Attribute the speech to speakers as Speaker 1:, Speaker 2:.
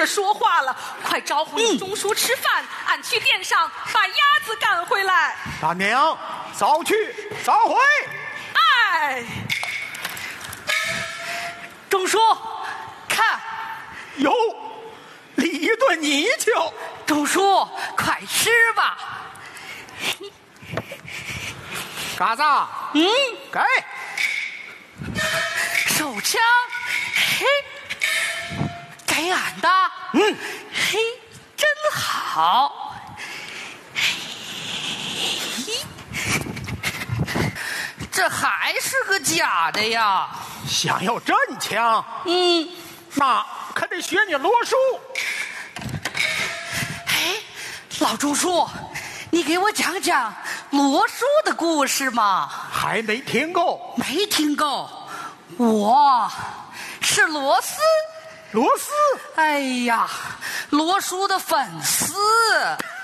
Speaker 1: 说话了，快招呼你钟叔吃饭，俺去店上把鸭子赶回来。
Speaker 2: 大娘，早去早回。
Speaker 1: 哎，钟叔，看，
Speaker 2: 哟，里顿泥鳅。
Speaker 1: 钟叔，快吃吧。
Speaker 2: 嘎子，给
Speaker 1: 手枪，嘿，给俺的，嘿，真好。嘿，这还是个假的呀。
Speaker 2: 想要真枪，那可得学你罗叔。
Speaker 1: 哎，老钟叔，你给我讲讲罗叔的故事吗？
Speaker 2: 还没听够。
Speaker 1: 没听够，我是罗斯。
Speaker 2: 罗斯，
Speaker 1: 哎呀，罗叔的粉丝。